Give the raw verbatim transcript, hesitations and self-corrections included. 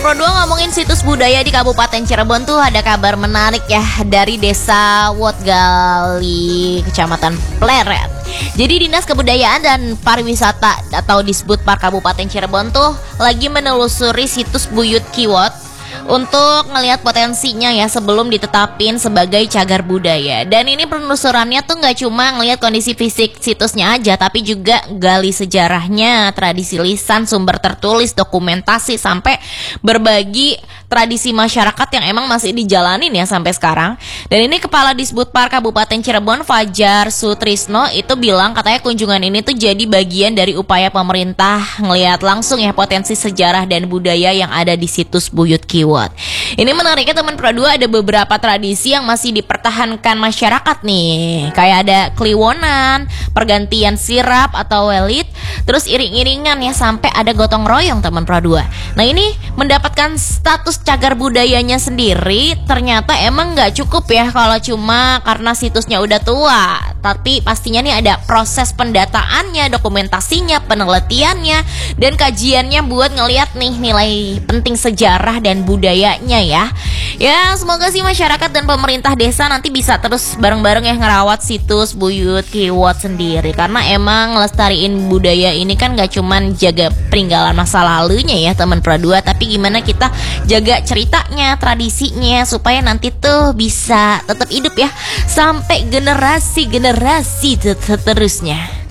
Pro dua ngomongin situs budaya di Kabupaten Cirebon tuh ada kabar menarik ya dari Desa Wotgali, Kecamatan Pleret. Jadi Dinas Kebudayaan dan Pariwisata atau Disbudpar Kabupaten Cirebon tuh lagi menelusuri situs Buyut Kiwot untuk ngelihat potensinya ya sebelum ditetapin sebagai cagar budaya. Dan ini penelusurannya tuh nggak cuma ngelihat kondisi fisik situsnya aja, tapi juga gali sejarahnya, tradisi lisan, sumber tertulis, dokumentasi, sampai berbagi tradisi masyarakat yang emang masih dijalanin ya sampai sekarang. Dan ini Kepala Disbudpar Kabupaten Cirebon, Fajar Sutrisno, itu bilang katanya kunjungan ini tuh jadi bagian dari upaya pemerintah ngelihat langsung ya potensi sejarah dan budaya yang ada di situs Buyut Kiwot. Ini menariknya teman Pro dua, ada beberapa tradisi yang masih dipertahankan masyarakat nih. Kayak ada kliwonan, pergantian sirap atau welit, terus iring-iringan ya, sampai ada gotong royong teman Pro dua. Nah ini mendapatkan status cagar budayanya sendiri ternyata emang nggak cukup ya kalau cuma karena situsnya udah tua. Tapi pastinya nih ada proses pendataannya, dokumentasinya, penelitiannya, dan kajiannya buat ngeliat nih nilai penting sejarah dan budayanya ya. Ya semoga sih masyarakat dan pemerintah desa nanti bisa terus bareng-bareng ya ngerawat situs Buyut Kiwot sendiri. Karena emang ngelestariin budaya ini kan gak cuman jaga peninggalan masa lalunya ya teman Pro dua, tapi gimana kita jaga ceritanya, tradisinya, supaya nanti tuh bisa tetap hidup ya sampai generasi-generasi seterusnya.